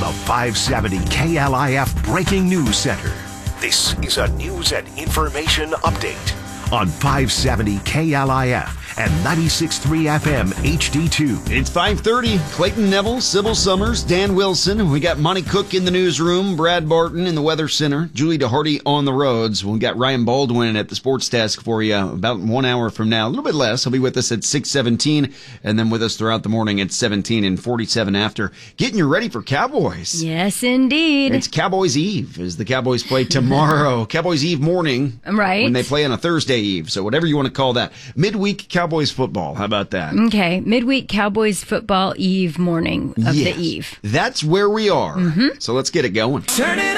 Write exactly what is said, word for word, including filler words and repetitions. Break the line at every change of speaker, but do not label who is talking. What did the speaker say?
The five seventy K L I F Breaking News Center. This is a news and information update on five seventy K L I F and ninety-six point three F M H D two.
It's five thirty. Clayton Neville, Sybil Summers, Dan Wilson. We got Monty Cook in the newsroom, Brad Barton in the Weather Center, Julie DeHardy on the roads. We got Ryan Baldwin at the Sports Desk for you about one hour from now. A little bit less. He'll be with us at six seventeen, and then with us throughout the morning at seventeen and forty-seven after. Getting you ready for Cowboys.
Yes, indeed.
It's Cowboys Eve as the Cowboys play tomorrow. Cowboys Eve morning.
Right.
When they play on a Thursday Eve. So whatever you want to call that. Midweek Cowboys football. How about that?
Okay. Midweek Cowboys football Eve morning of
yes,
the Eve.
That's where we are.
Mm-hmm.
So let's get it going.
Turn it